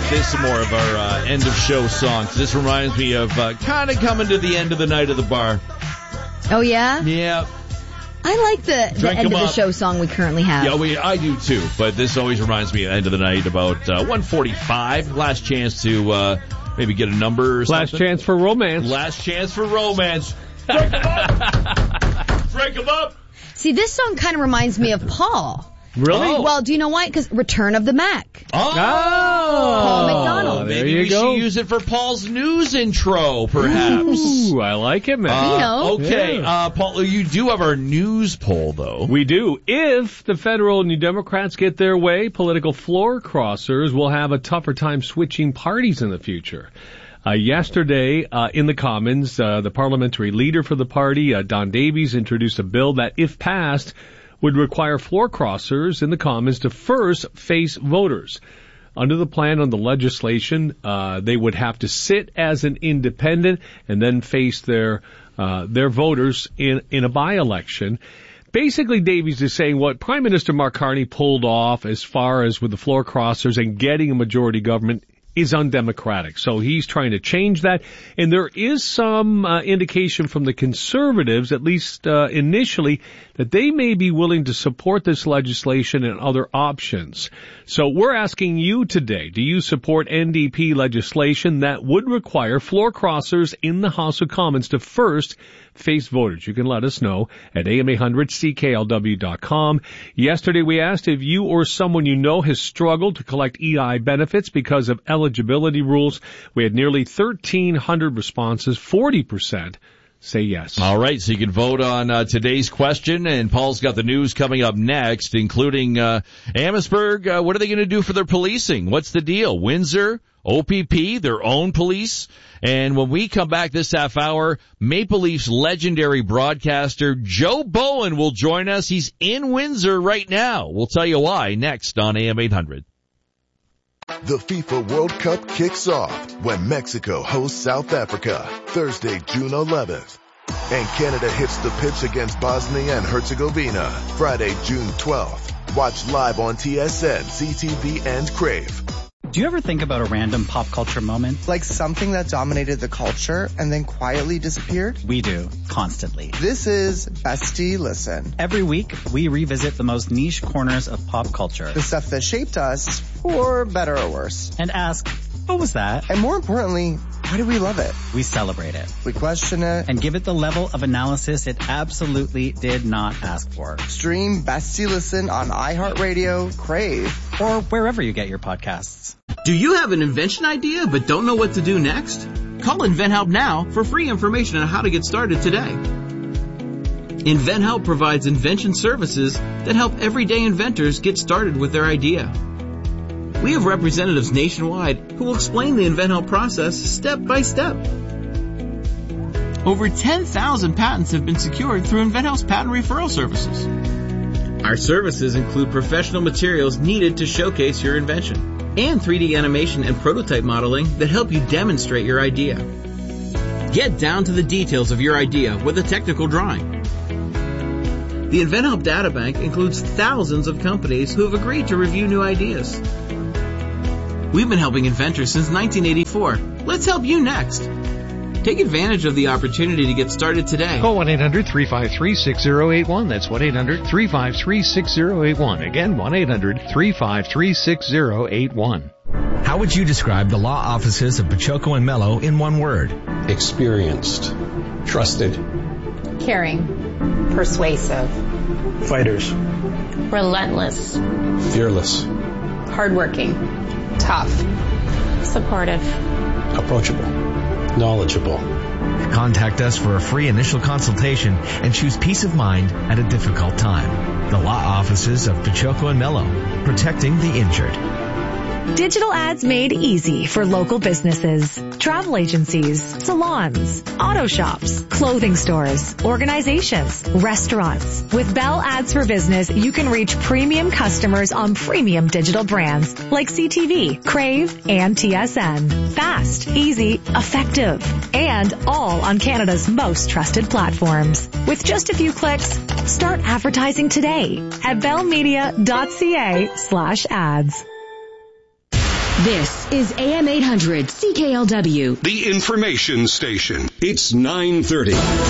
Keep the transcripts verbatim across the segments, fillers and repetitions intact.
this some more of our uh, end of show song. This reminds me of uh, kind of coming to the end of the night of the bar. Oh, yeah? Yeah. I like the, the end of the show song we currently have. Yeah, we, I do too. But this always reminds me of the end of the night, about uh, one forty-five. Last chance to uh, maybe get a number or something. Last chance for romance. Last chance for romance. Break them up! Break them up! See, this song kind of reminds me of Paul. Really? Oh. Well, do you know why? Because Return of the Mac. Oh! Paul McDonald. Maybe there you we go. should use it for Paul's news intro, perhaps. Ooh, I like it, man. Uh, you know. Okay, Yeah. uh, Paul, you do have our news poll, though. We do. If the federal New Democrats get their way, political floor crossers will have a tougher time switching parties in the future. Uh, yesterday, uh, in the Commons, uh, the parliamentary leader for the party, uh, Don Davies, introduced a bill that, if passed, would require floor crossers in the Commons to first face voters. Under the plan on the legislation, uh, they would have to sit as an independent and then face their uh, their voters in, in a by-election. Basically, Davies is saying what Prime Minister Mark Carney pulled off as far as with the floor crossers and getting a majority government is undemocratic. So he's trying to change that. And there is some uh, indication from the Conservatives, at least uh, initially, that they may be willing to support this legislation and other options. So we're asking you today, do you support N D P legislation that would require floor crossers in the House of Commons to first face voters? You can let us know at A M eight hundred C K L W dot com. Yesterday we asked if you or someone you know has struggled to collect E I benefits because of eligibility rules. We had nearly thirteen hundred responses, forty percent say yes. All right, so you can vote on uh, today's question, and Paul's got the news coming up next, including uh, Amherstburg. Uh, what are they going to do for their policing? What's the deal? Windsor, O P P, their own police. And when we come back this half hour, Maple Leafs legendary broadcaster Joe Bowen will join us. He's in Windsor right now. We'll tell you why next on A M eight hundred. The FIFA World Cup kicks off when Mexico hosts South Africa Thursday, June eleventh. And Canada hits the pitch against Bosnia and Herzegovina Friday, June twelfth. Watch live on T S N, C T V, and Crave. Do you ever think about a random pop culture moment? Like something that dominated the culture and then quietly disappeared? We do, constantly. This is Bestie Listen. Every week, we revisit the most niche corners of pop culture. The stuff that shaped us, for better or worse. And ask, what was that? And more importantly, why do we love it? We celebrate it. We question it. And give it the level of analysis it absolutely did not ask for. Stream Bestie Listen on iHeartRadio, Crave, or wherever you get your podcasts. Do you have an invention idea but don't know what to do next? Call InventHelp now for free information on how to get started today. InventHelp provides invention services that help everyday inventors get started with their idea. We have representatives nationwide who will explain the InventHelp process step by step. Over ten thousand patents have been secured through InventHelp's patent referral services. Our services include professional materials needed to showcase your invention, and three D animation and prototype modeling that help you demonstrate your idea. Get down to the details of your idea with a technical drawing. The InventHelp Databank includes thousands of companies who have agreed to review new ideas. We've been helping inventors since nineteen eighty-four. Let's help you next. Take advantage of the opportunity to get started today. Call one eight hundred three five three six zero eight one. That's one eight hundred three five three six zero eight one. Again, one eight hundred three five three six zero eight one. How would you describe the law offices of Pachoco and Mello in one word? Experienced. Trusted. Caring. Persuasive. Fighters. Relentless. Fearless. Hardworking. Tough. Supportive. Approachable. Knowledgeable. Contact us for a free initial consultation and choose peace of mind at a difficult time. The law offices of Pachoco and Mello, protecting the injured. Digital ads made easy for local businesses, travel agencies, salons, auto shops, clothing stores, organizations, restaurants. With Bell Ads for Business, you can reach premium customers on premium digital brands like C T V, Crave, and T S N. Fast, easy, effective, and all on Canada's most trusted platforms. With just a few clicks, start advertising today at bellmedia.ca slash ads. This is A M eight hundred C K L W. The information station. It's nine thirty.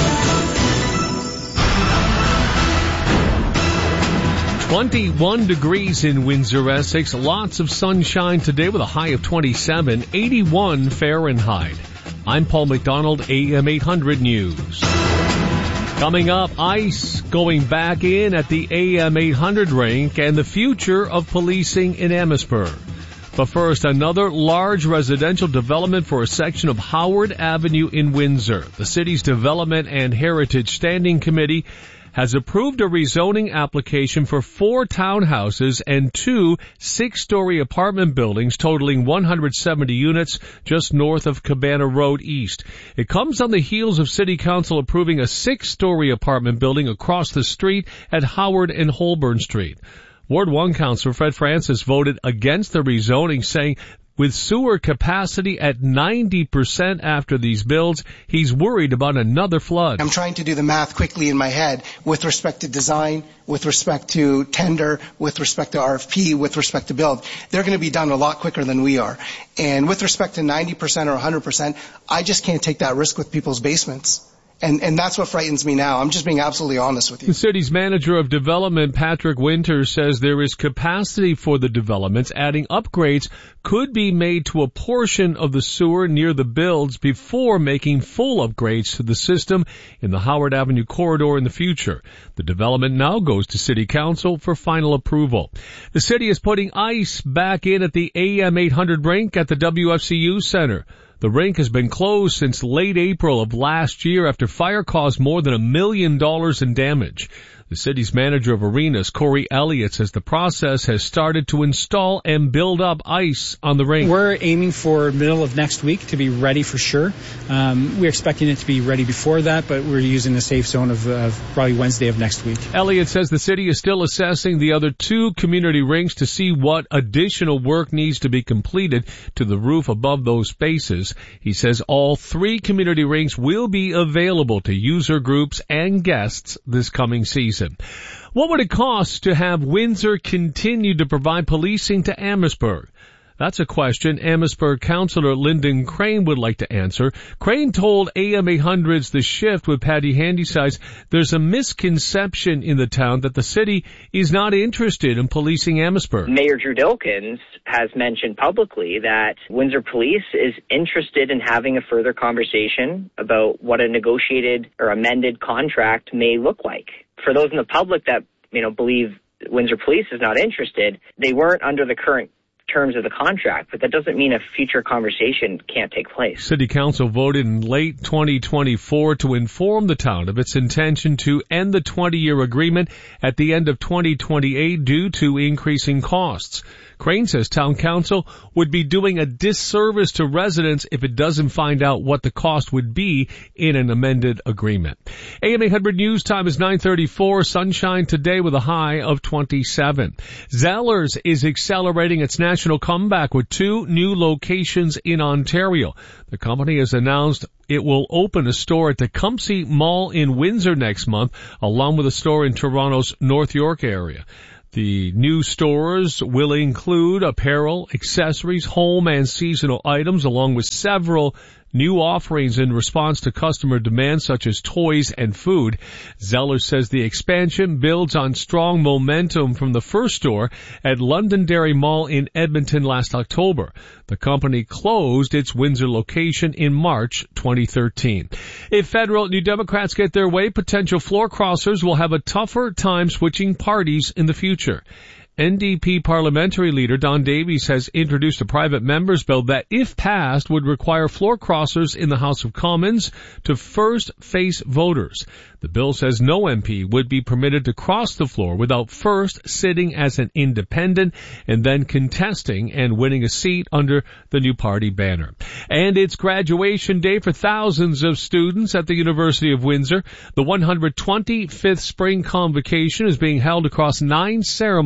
twenty-one degrees in Windsor, Essex. Lots of sunshine today with a high of twenty-seven, eighty-one Fahrenheit. I'm Paul McDonald, A M eight hundred News. Coming up, ICE going back in at the A M eight hundred rink and the future of policing in Amherstburg. But first, another large residential development for a section of Howard Avenue in Windsor. The city's Development and Heritage Standing Committee has approved a rezoning application for four townhouses and two six-story apartment buildings totaling one hundred seventy units just north of Cabana Road East. It comes on the heels of City Council approving a six-story apartment building across the street at Howard and Holborn Street. Ward one Councillor Fred Francis voted against the rezoning, saying with sewer capacity at ninety percent after these builds, he's worried about another flood. I'm trying to do the math quickly in my head with respect to design, with respect to tender, with respect to R F P, with respect to build. They're going to be done a lot quicker than we are. And with respect to ninety percent or one hundred percent, I just can't take that risk with people's basements. And, and that's what frightens me now. I'm just being absolutely honest with you. The city's manager of development, Patrick Winter, says there is capacity for the developments. Adding upgrades could be made to a portion of the sewer near the builds before making full upgrades to the system in the Howard Avenue corridor in the future. The development now goes to City Council for final approval. The city is putting ICE back in at the A M eight hundred rink at the W F C U Center. The rink has been closed since late April of last year after fire caused more than a million dollars in damage. The city's manager of arenas, Corey Elliott, says the process has started to install and build up ice on the rink. We're aiming for middle of next week to be ready for sure. Um, we're expecting it to be ready before that, but we're using the safe zone of uh, probably Wednesday of next week. Elliott says the city is still assessing the other two community rinks to see what additional work needs to be completed to the roof above those spaces. He says all three community rinks will be available to user groups and guests this coming season. What would it cost to have Windsor continue to provide policing to Amherstburg? That's a question Amherstburg Councillor Lyndon Crane would like to answer. Crane told A M eight hundred's The Shift with Patty Handysides there's a misconception in the town that the city is not interested in policing Amherstburg. Mayor Drew Dilkins has mentioned publicly that Windsor Police is interested in having a further conversation about what a negotiated or amended contract may look like. For those in the public that, you know, believe Windsor Police is not interested, they weren't under the current terms of the contract, but that doesn't mean a future conversation can't take place. City Council voted in late twenty twenty-four to inform the town of its intention to end the twenty-year agreement at the end of twenty twenty-eight due to increasing costs. Crane says town council would be doing a disservice to residents if it doesn't find out what the cost would be in an amended agreement. A M eight hundred News time is nine thirty-four. Sunshine today with a high of twenty-seven. Zellers is accelerating its national comeback with two new locations in Ontario. The company has announced it will open a store at Tecumseh Mall in Windsor next month, along with a store in Toronto's North York area. The new stores will include apparel, accessories, home and seasonal items, along with several new offerings in response to customer demand such as toys and food. Zeller says the expansion builds on strong momentum from the first store at Londonderry Mall in Edmonton last October. The company closed its Windsor location in March twenty thirteen. If federal New Democrats get their way, potential floor crossers will have a tougher time switching parties in the future. N D P parliamentary leader Don Davies has introduced a private members bill that, if passed, would require floor crossers in the House of Commons to first face voters. The bill says no M P would be permitted to cross the floor without first sitting as an independent and then contesting and winning a seat under the new party banner. And it's graduation day for thousands of students at the University of Windsor. The one hundred twenty-fifth Spring Convocation is being held across nine ceremonies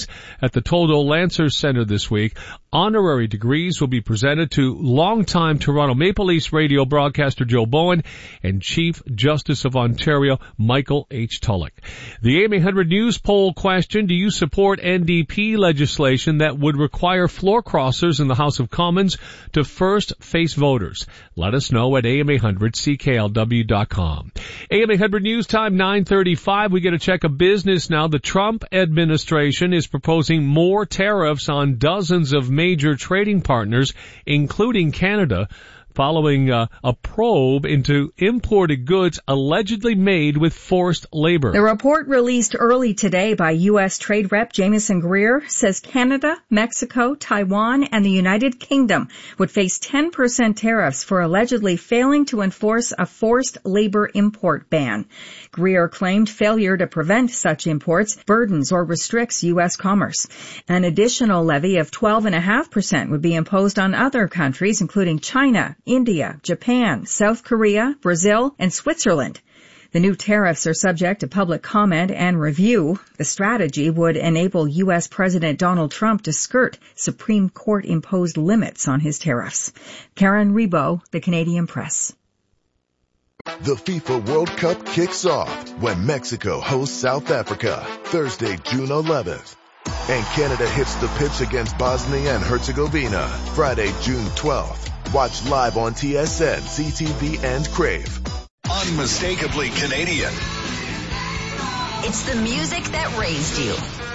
at the Toldo Lancers Center this week. Honorary degrees will be presented to longtime Toronto Maple Leafs radio broadcaster Joe Bowen and Chief Justice of Ontario Michael H. Tulloch. The A M eight hundred News poll question: do you support N D P legislation that would require floor crossers in the House of Commons to first face voters? Let us know at A M eight hundred C K L W dot com. A M eight hundred News Time, nine thirty-five. We get a check of business now. The Trump administration is proposing more tariffs on dozens of major trading partners, including Canada, following uh, a probe into imported goods allegedly made with forced labor. The report released early today by U S Trade Rep Jamieson Greer says Canada, Mexico, Taiwan, and the United Kingdom would face ten percent tariffs for allegedly failing to enforce a forced labor import ban. Greer claimed failure to prevent such imports burdens or restricts U S commerce. An additional levy of twelve point five percent would be imposed on other countries, including China, India, Japan, South Korea, Brazil, and Switzerland. The new tariffs are subject to public comment and review. The strategy would enable U S President Donald Trump to skirt Supreme Court-imposed limits on his tariffs. Karen Rebo, The Canadian Press. The FIFA World Cup kicks off when Mexico hosts South Africa Thursday, June eleventh. And Canada hits the pitch against Bosnia and Herzegovina Friday, June twelfth. Watch live on T S N, C T V, and Crave. Unmistakably Canadian. It's the music that raised you.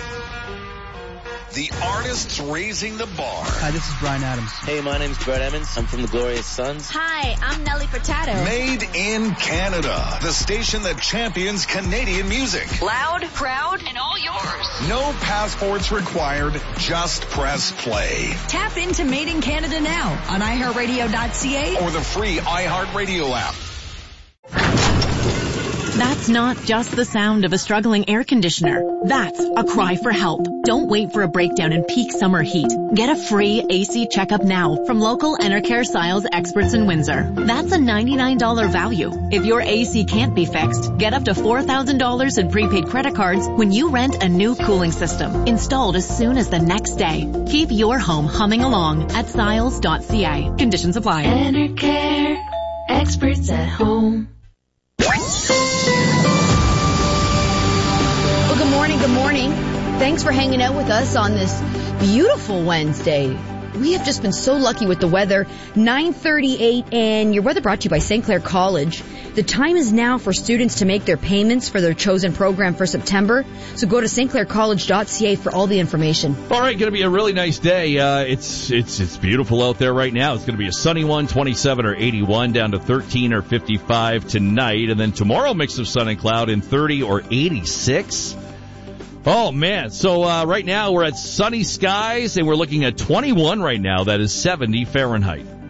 The artists raising the bar. Hi, this is Bryan Adams. Hey, my name's Brett Emmons. I'm from the Glorious Sons. Hi, I'm Nelly Furtado. Made in Canada. The station that champions Canadian music. Loud, proud, and all yours. No passports required. Just press play. Tap into Made in Canada now on i heart radio dot c a or the free iHeartRadio app. That's not just the sound of a struggling air conditioner. That's a cry for help. Don't wait for a breakdown in peak summer heat. Get a free A C checkup now from local Enercare Siles experts in Windsor. That's a ninety-nine dollars value. If your A C can't be fixed, get up to four thousand dollars in prepaid credit cards when you rent a new cooling system, installed as soon as the next day. Keep your home humming along at siles dot c a. Conditions apply. Enercare, experts at home. Well, good morning, good morning. Thanks for hanging out with us on this beautiful Wednesday. We have just been so lucky with the weather. nine thirty-eight, and your weather brought to you by Saint Clair College. The time is now for students to make their payments for their chosen program for September. So go to st clair college dot c a for all the information. All right, going to be a really nice day. Uh, it's it's it's beautiful out there right now. It's going to be a sunny one, twenty-seven or eighty-one, down to thirteen or fifty-five tonight. And then tomorrow, mix of sun and cloud in thirty or eighty-six. Oh, man. So uh, right now we're at sunny skies, and we're looking at twenty-one right now. That is seventy Fahrenheit.